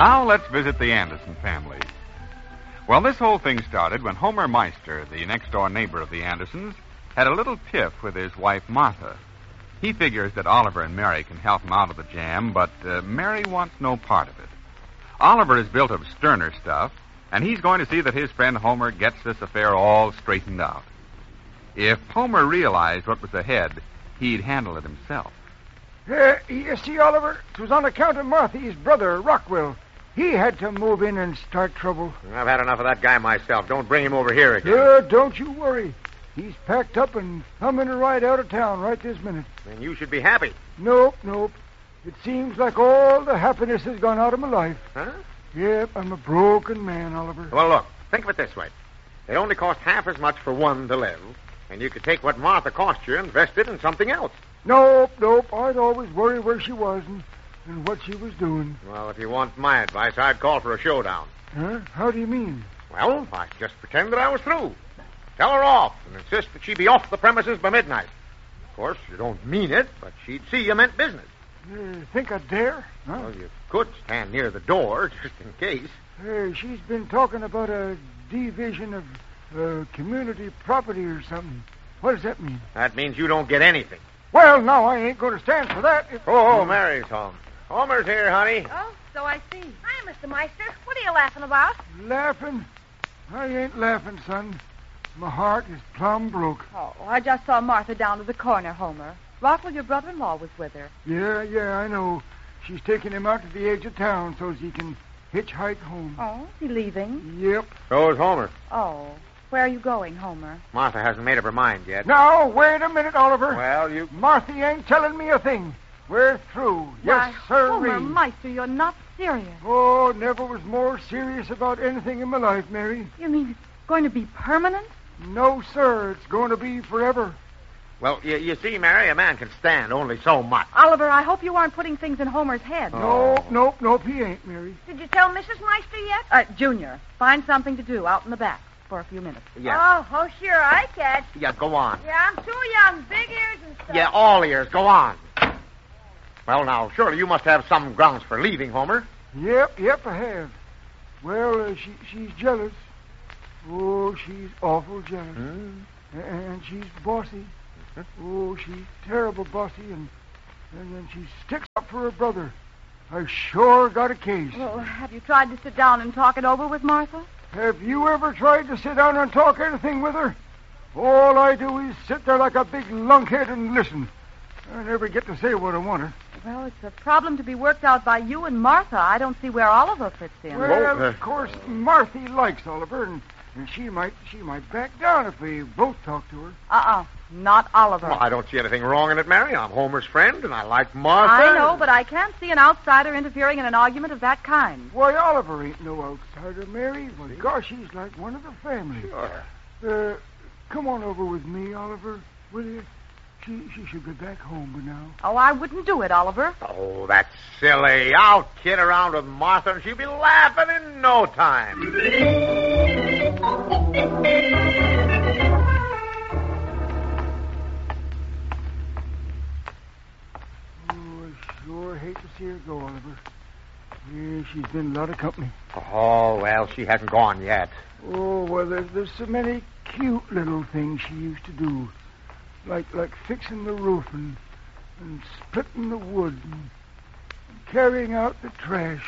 Now let's visit the Anderson family. Well, this whole thing started when Homer Meister, the next-door neighbor of the Andersons, had a little tiff with his wife, Martha. He figures that Oliver and Mary can help him out of the jam, but Mary wants no part of it. Oliver is built of sterner stuff, and he's going to see that his friend Homer gets this affair all straightened out. If Homer realized what was ahead, he'd handle it himself. You see, Oliver, it was on account of Marthy's brother, Rockwell. He had to move in and start trouble. I've had enough of that guy myself. Don't bring him over here again. Don't you worry. He's packed up and thumbing a ride out of town right this minute. And you should be happy. Nope. It seems like all the happiness has gone out of my life. Huh? Yep, I'm a broken man, Oliver. Well, look, think of it this way. It only cost half as much for one to live, and you could take what Martha cost you and invest it in something else. Nope. I'd always worry where she was and what she was doing. Well, if you want my advice, I'd call for a showdown. Huh? How do you mean? Well, I'd just pretend that I was through. Tell her off and insist that she be off the premises by midnight. Of course, you don't mean it, but she'd see you meant business. You think I'd dare? Huh? Well, you could stand near the door, just in case. She's been talking about a division of community property or something. What does that mean? That means you don't get anything. Well, now, I ain't going to stand for that. Mary's home. Homer's here, honey. Oh, so I see. Hi, Mr. Meister. What are you laughing about? Laughing? I ain't laughing, son. My heart is plumb broke. Oh, I just saw Martha down to the corner, Homer. Rockwell, your brother-in-law, was with her. Yeah, I know. She's taking him out to the edge of town so he can hitchhike home. Oh, he leaving? Yep. So is Homer. Oh, where are you going, Homer? Martha hasn't made up her mind yet. Now, wait a minute, Oliver. Well, Martha ain't telling me a thing. We're through. Yes, sir. Homer Meister, you're not serious. Oh, never was more serious about anything in my life, Mary. You mean it's going to be permanent? No, sir. It's going to be forever. Well, you see, Mary, a man can stand only so much. Oliver, I hope you aren't putting things in Homer's head. Oh. Nope, he ain't, Mary. Did you tell Mrs. Meister yet? Junior, find something to do out in the back for a few minutes. Yeah. Oh, sure, I can. Yeah, go on. Yeah, I'm too young. Big ears and stuff. Yeah, all ears. Go on. Well, now, surely you must have some grounds for leaving, Homer. Yep, I have. Well, she's jealous. Oh, she's awful jealous. And she's bossy. Oh, she's terrible bossy, and then she sticks up for her brother. I sure got a case. Well, have you tried to sit down and talk it over with Martha? Have you ever tried to sit down and talk anything with her? All I do is sit there like a big lunkhead and listen. I never get to say what I want her. Well, it's a problem to be worked out by you and Martha. I don't see where Oliver fits in. Well, of course, Martha likes Oliver, and she might back down if we both talk to her. Not Oliver. Well, I don't see anything wrong in it, Mary. I'm Homer's friend, and I like Martha. I know, but I can't see an outsider interfering in an argument of that kind. Why, Oliver ain't no outsider, Mary. Well, gosh, he's like one of the family. Sure. Come on over with me, Oliver, will you? She should be back home by now. Oh, I wouldn't do it, Oliver. Oh, that's silly. I'll kid around with Martha, and she'll be laughing in no time. Sure hate to see her go, Oliver. Yeah, she's been a lot of company. Oh, well, she hasn't gone yet. Oh, well, there's so many cute little things she used to do. Like fixing the roof and splitting the wood and carrying out the trash.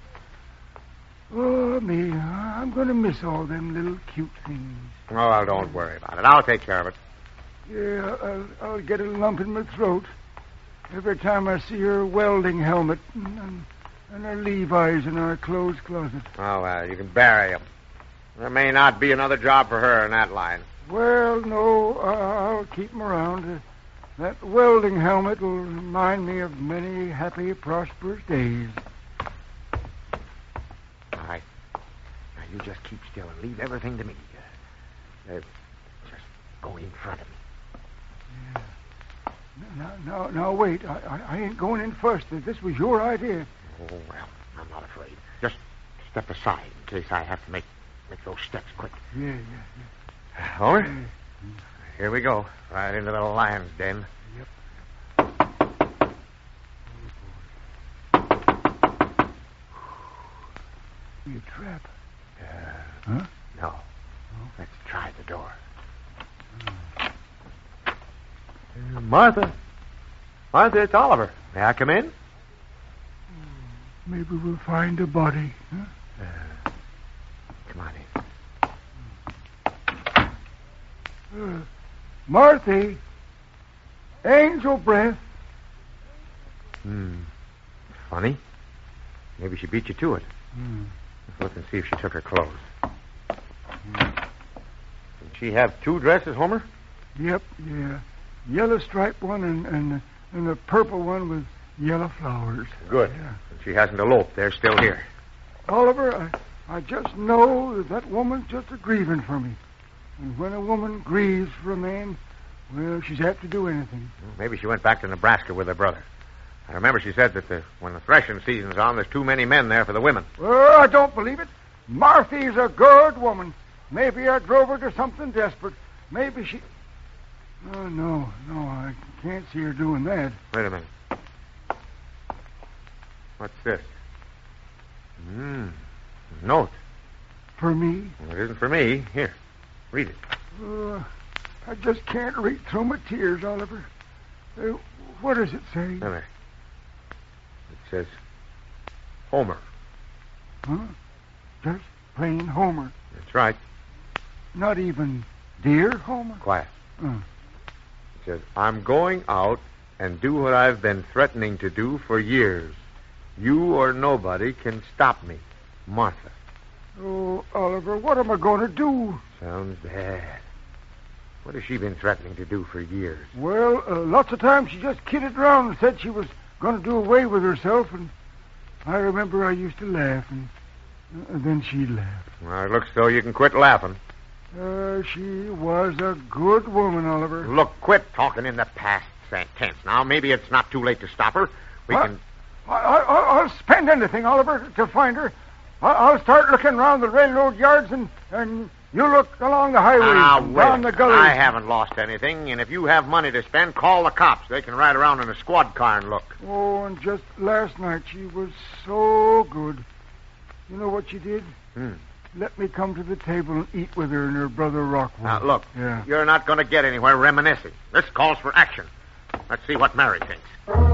Oh, me, I'm going to miss all them little cute things. Oh, well, don't worry about it. I'll take care of it. Yeah, I'll get a lump in my throat every time I see her welding helmet and her Levi's in our clothes closet. Oh, well, you can bury them. There may not be another job for her in that line. Well, no, I'll keep 'em around. That welding helmet will remind me of many happy, prosperous days. All right. Now, you just keep still and leave everything to me. Just go in front of me. Yeah. Now, wait. I ain't going in first. This was your idea. Oh, well, I'm not afraid. Just step aside in case I have to make those steps quick. Yeah. Homer? Here we go. Right into the lion's den. Yep. be a trap. Huh? No. Let's try the door. Martha. Martha, it's Oliver. May I come in? Maybe we'll find a body. Huh? Come on in. Marthy. Angel breath. Funny. Maybe she beat you to it. Let's look and see if she took her clothes. Did she have two dresses, Homer? Yep, yeah. Yellow striped one and a purple one with yellow flowers. Good. Yeah. She hasn't eloped. They're still here. Oliver, I just know that woman's just a grieving for me. And when a woman grieves for a man, well, she's apt to do anything. Maybe she went back to Nebraska with her brother. I remember she said that when the threshing season's on, there's too many men there for the women. Well, I don't believe it. Marthy's a good woman. Maybe I drove her to something desperate. Maybe she... Oh, no, I can't see her doing that. Wait a minute. What's this? A note. For me? Well, it isn't for me. Here, read it. I just can't read through my tears, Oliver. What does it say? There. It says, Homer. Huh? Just plain Homer. That's right. Not even dear Homer? Quiet. It says, I'm going out and do what I've been threatening to do for years. You or nobody can stop me. Martha. Oh, Oliver, what am I going to do? Sounds bad. What has she been threatening to do for years? Well, lots of times she just kidded around and said she was going to do away with herself, and I remember I used to laugh, and then she'd laugh. Well, it looks though you can quit laughing. She was a good woman, Oliver. Look, quit talking in the past tense. Now, maybe it's not too late to stop her. We can... I'll spend anything, Oliver, to find her. I'll start looking around the railroad yards, and you look along the highway, down the gully. I haven't lost anything, and if you have money to spend, call the cops. They can ride around in a squad car and look. Oh, and just last night she was so good. You know what she did? Let me come to the table and eat with her and her brother Rockwell. Now, look, You're not going to get anywhere reminiscing. This calls for action. Let's see what Mary thinks.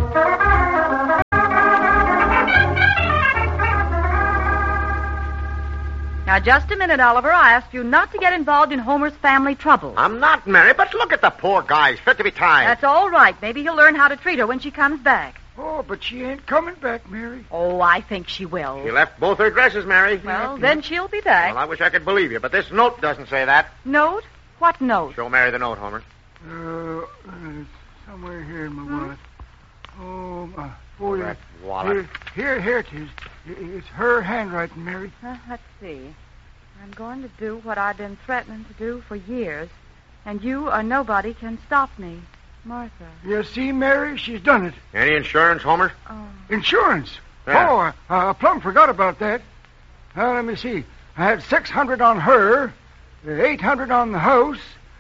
Now, just a minute, Oliver. I asked you not to get involved in Homer's family troubles. I'm not, Mary, but look at the poor guy. He's fit to be tied. That's all right. Maybe he'll learn how to treat her when she comes back. Oh, but she ain't coming back, Mary. Oh, I think she will. She left both her dresses, Mary. Well, then she'll be back. Well, I wish I could believe you, but this note doesn't say that. Note? What note? Show Mary the note, Homer. It's somewhere here in my wallet. Oh, my... Oh, that wallet. Here it is. It's her handwriting, Mary. Let's see. I'm going to do what I've been threatening to do for years, and you or nobody can stop me. Martha. You see, Mary? She's done it. Any insurance, Homer? Oh. Insurance? Yeah. Oh, I plumb forgot about that. Let me see. I had $600 on her, $800 on the house,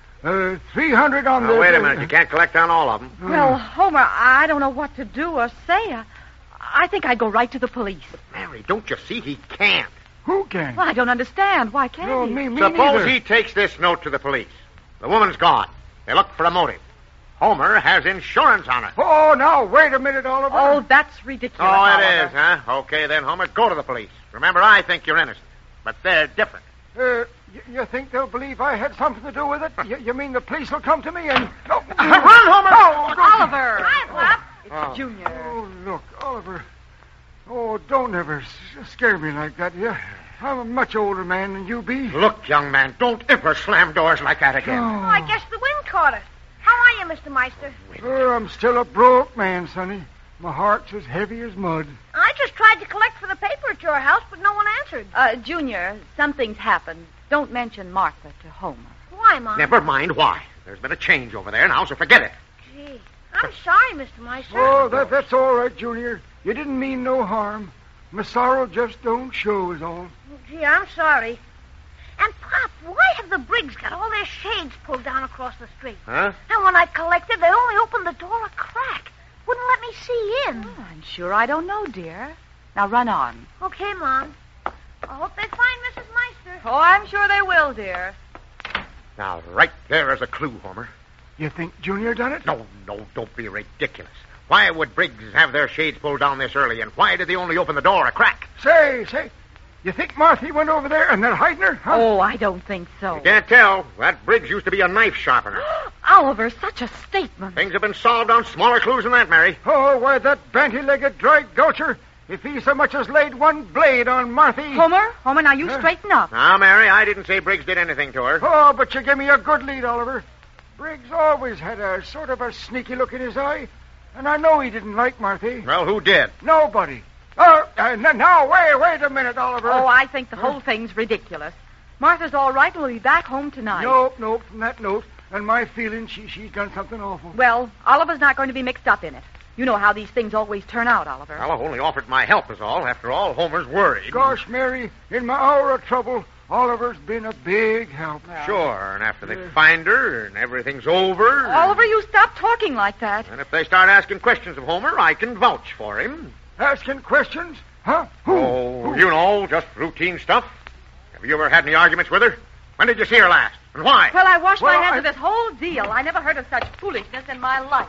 $300 on the... Wait a minute. You can't collect on all of them. Well, Homer, I don't know what to do or say. I think I'd go right to the police. But, Mary, don't you see he can't? Who can? Well, I don't understand. Why can't No, he? me Suppose neither. he takes this note to the police. The woman's gone. They look for a motive. Homer has insurance on it. Oh, now, wait a minute, Oliver. Oh, that's ridiculous, Oh, Oliver. it is, huh? Okay, then, Homer, go to the police. Remember, I think you're innocent. But they're different. You think they'll believe I had something to do with it? You mean the police will come to me and... Oh, Run, Homer! Oliver! It's Junior. Oh, look, Oliver. Oh, don't ever scare me like that, yeah? I'm a much older man than you be. Look, young man, don't ever slam doors like that again. Oh, I guess the wind caught us. How are you, Mr. Meister? I'm still a broke man, Sonny. My heart's as heavy as mud. I just tried to collect for the paper at your house, but no one answered. Junior, something's happened. Don't mention Martha to Homer. Why, Mom? Never mind why. There's been a change over there now, so forget it. Gee, I'm sorry, Mr. Meister. Oh, that's all right, Junior. You didn't mean no harm. My sorrow just don't show is all. Gee, I'm sorry. And, Pop, why have the Briggs got all their shades pulled down across the street? Huh? And when I collected, they only opened the door a crack. Wouldn't let me see in. Oh, I'm sure I don't know, dear. Now run on. Okay, Mom. I hope they find Mrs. Meister. Oh, I'm sure they will, dear. Now, right there is a clue, Homer. You think Junior done it? No, don't be ridiculous. Why would Briggs have their shades pulled down this early, and why did they only open the door a crack? Say, you think Marthy went over there and they're hiding her? Huh? Oh, I don't think so. You can't tell. That Briggs used to be a knife sharpener. Oliver, such a statement. Things have been solved on smaller clues than that, Mary. Oh, why, that banty-legged dry goucher, if he so much as laid one blade on Marthy... Homer, now you straighten up. Now, Mary, I didn't say Briggs did anything to her. Oh, but you give me a good lead, Oliver. Briggs always had a sort of a sneaky look in his eye, and I know he didn't like Marthy. Well, who did? Nobody. Oh, now, wait a minute, Oliver. Oh, I think the whole thing's ridiculous. Martha's all right and will be back home tonight. Nope, from that note, and my feeling she's done something awful. Well, Oliver's not going to be mixed up in it. You know how these things always turn out, Oliver. Well, I've only offered my help is all. After all, Homer's worried. Gosh, Mary, in my hour of trouble, Oliver's been a big help. Well, Sure, and after they find her and everything's over... Oliver, you stop talking like that. And if they start asking questions of Homer, I can vouch for him. Asking questions? Huh? Who? You know, just routine stuff. Have you ever had any arguments with her? When did you see her last? And why? Well, I washed my hands of this whole deal. I never heard of such foolishness in my life.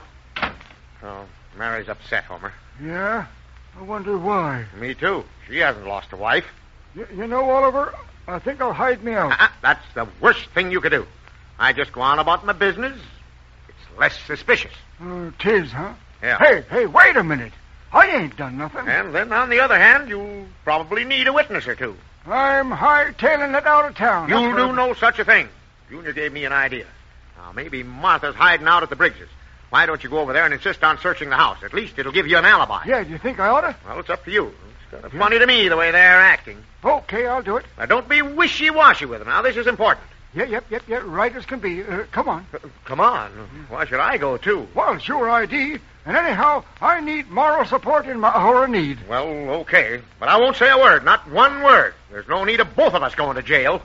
Oh, Mary's upset, Homer. Yeah? I wonder why. Me too. She hasn't lost a wife. You know, Oliver, I think I'll hide me out. That's the worst thing you could do. I just go on about my business. It's less suspicious. Tis, huh? Yeah. Hey, wait a minute. I ain't done nothing. And then, on the other hand, you'll probably need a witness or two. I'm hightailing it out of town. You'll do no such a thing. Junior gave me an idea. Now, maybe Martha's hiding out at the Briggses. Why don't you go over there and insist on searching the house? At least it'll give you an alibi. Yeah, do you think I ought to? Well, it's up to you. It's kind of funny to me the way they're acting. Okay, I'll do it. Now, don't be wishy-washy with them. Now, this is important. Yep, right as can be. Come on. Come on. Why should I go, too? Well, sure ID. And anyhow, I need moral support in my hour of need. Well, okay. But I won't say a word. Not one word. There's no need of both of us going to jail.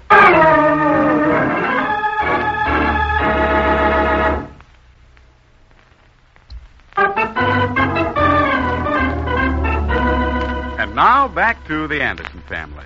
And now, back to the Anderson family.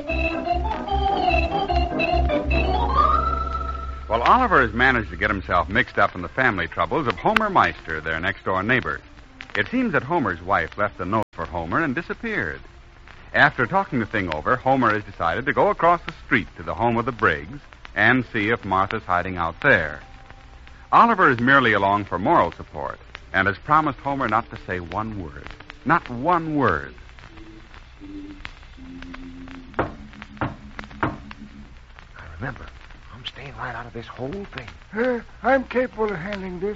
Well, Oliver has managed to get himself mixed up in the family troubles of Homer Meister, their next-door neighbor. It seems that Homer's wife left a note for Homer and disappeared. After talking the thing over, Homer has decided to go across the street to the home of the Briggs and see if Martha's hiding out there. Oliver is merely along for moral support and has promised Homer not to say one word. Not one word. Now, remember, I'm staying right out of this whole thing. I'm capable of handling this.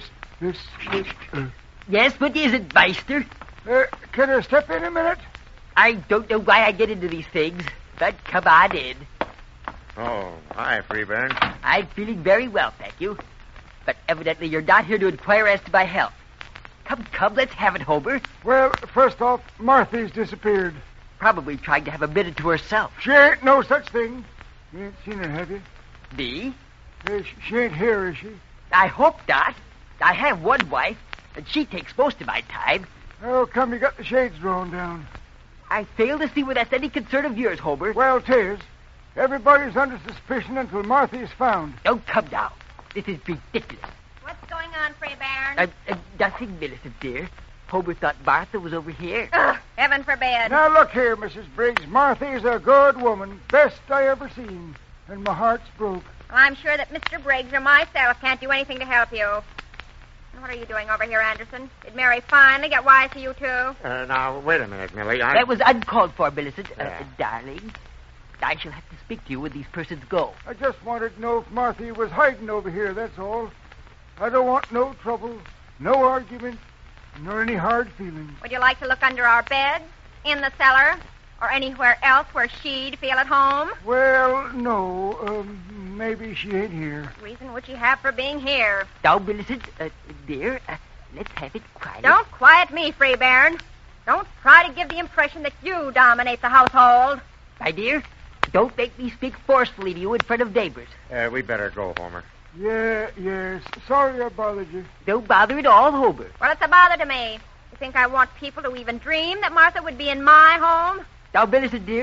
Yes, what is it, Meister? Can I step in a minute? I don't know why I get into these things, but come on in. Oh, hi, Freeburn. I'm feeling very well, thank you. But evidently you're not here to inquire as to my health. Come, let's have it, Homer. Well, first off, Marthy's disappeared. Probably trying to have a minute to herself. She ain't no such thing. You ain't seen her, have you? Me? She ain't here, is she? I hope not. I have one wife, and she takes most of my time. How come you got the shades drawn down? I fail to see where that's any concern of yours, Homer. Well, 'tis. Everybody's under suspicion until Marthy is found. Don't come now. This is ridiculous. What's going on, Freeburn? Nothing, Millicent, dear. Homer thought Martha was over here. Ugh, heaven forbid. Now, look here, Mrs. Briggs. Marthy's a good woman. Best I ever seen. And my heart's broke. Well, I'm sure that Mr. Briggs or myself can't do anything to help you. And what are you doing over here, Anderson? Did Mary finally get wise to you, too? Now, wait a minute, Millie. That was uncalled for, Millicent. Yeah. Darling, I shall have to speak to you when these persons go. I just wanted to know if Marthy was hiding over here, that's all. I don't want no trouble, no argument, nor any hard feelings. Would you like to look under our beds, in the cellar, or anywhere else where she'd feel at home? Well, no. Maybe she ain't here. What reason would she have for being here? Now, Millicent, dear, let's have it quiet. Don't quiet me, Freeburn. Don't try to give the impression that you dominate the household. My dear, don't make me speak forcefully to you in front of neighbors. We better go, Homer. Yes. Sorry I bothered you. Don't bother at all, Homer. Well, it's a bother to me. You think I want people to even dream that Martha would be in my home? Now, Millicent, dear,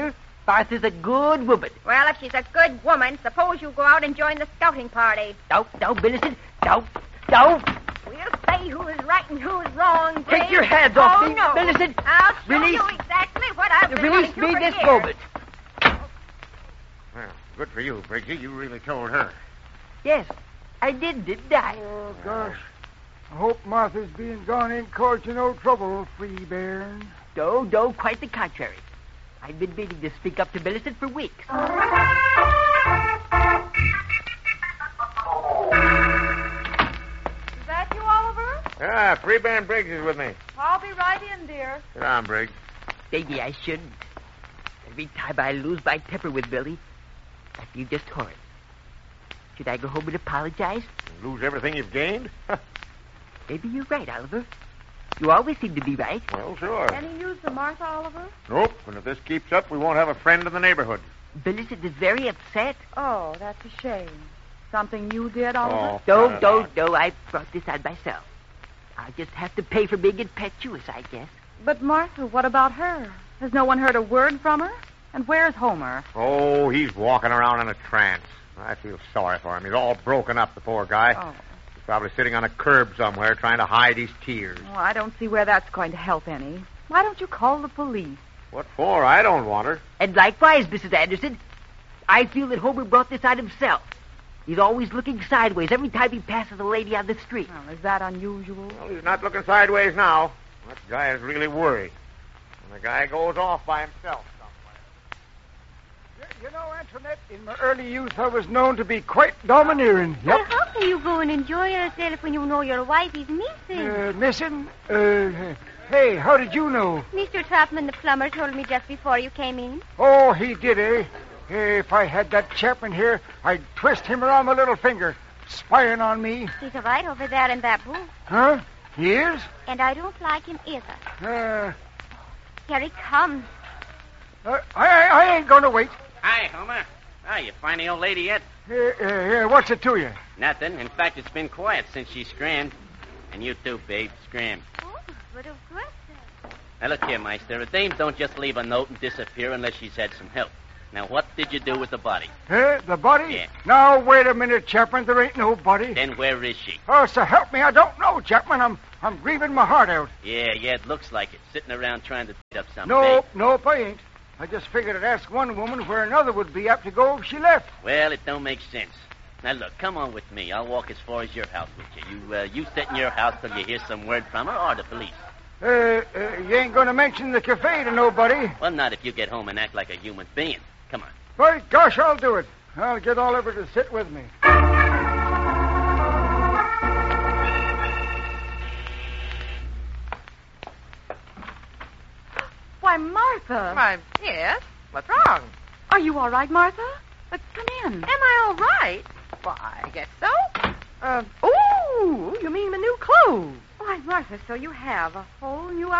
Martha's a good woman. Well, if she's a good woman, suppose you go out and join the scouting party. Don't, Millicent. Don't. We'll say who's right and who's wrong, Briggs. Take your hands off Oh, me, no. Millicent. I'll show Release- you exactly what I've been Release wanting to me for this years. moment. Well, good for you, Briggsy. You really told her. Yes, I didn't I? Oh, gosh. I hope Martha's being gone ain't caused you no trouble, Free Bairn. No, quite the contrary. I've been meaning to speak up to Millicent for weeks. Is that you, Oliver? Ah, Freebairn Briggs is with me. I'll be right in, dear. Sit down, Briggs. Maybe I shouldn't. Every time I lose my temper with Billy, I feel just horrid. Should I go home and apologize? Lose everything you've gained? Maybe you're right, Oliver. You always seem to be right. Well, sure. Any news from Martha, Oliver? Nope. And if this keeps up, we won't have a friend in the neighborhood. Millicent is very upset. Oh, that's a shame. Something you did, Oliver? No, I brought this on myself. I'll just have to pay for being impetuous, I guess. But, Martha, what about her? Has no one heard a word from her? And where's Homer? Oh, he's walking around in a trance. I feel sorry for him. He's all broken up, the poor guy. Oh. He's probably sitting on a curb somewhere trying to hide his tears. Well, I don't see where that's going to help any. Why don't you call the police? What for? I don't want her. And likewise, Mrs. Anderson, I feel that Homer brought this on himself. He's always looking sideways every time he passes a lady on the street. Well, is that unusual? Well, he's not looking sideways now. That guy is really worried. And the guy goes off by himself somewhere. You know, Antoinette, in my early youth, I was known to be quite domineering. Well, Yep. how can you go and enjoy yourself when you know your wife is missing? Missing? Hey, how did you know? Mr. Trapman, the plumber, told me just before you came in. Oh, he did, eh? If I had that chap in here, I'd twist him around my little finger, spying on me. He's right over there in that booth, Huh? He is? and I don't like him either. Uh, Here he comes. I ain't going to wait. Hi, Homer. Oh, you find the old lady yet? What's it to you? Nothing. In fact, it's been quiet since she scrammed. And you too, babe. Scram. Oh, but of course. Now, look here, Meister. A dame don't just leave a note and disappear unless she's had some help. Now, what did you do with the body? The body? Yeah. Now, wait a minute, Chapman. There ain't no body. Then where is she? Oh, so help me, I don't know, Chapman. I'm grieving my heart out. Yeah, it looks like it. Sitting around trying to beat up some Nope, I ain't. I just figured I'd ask one woman where another would be apt to go if she left. Well, it don't make sense. Now, look, come on with me. I'll walk as far as your house with you. You sit in your house till you hear some word from her or the police. You ain't going to mention the cafe to nobody. Well, not if you get home and act like a human being. Come on. By gosh, I'll do it. I'll get Oliver to sit with me. Why, Martha. Why, yes. What's wrong? Are you all right, Martha? Come in. Am I all right? Why, I guess so. Ooh, you mean the new clothes? Why, Martha, so you have a whole new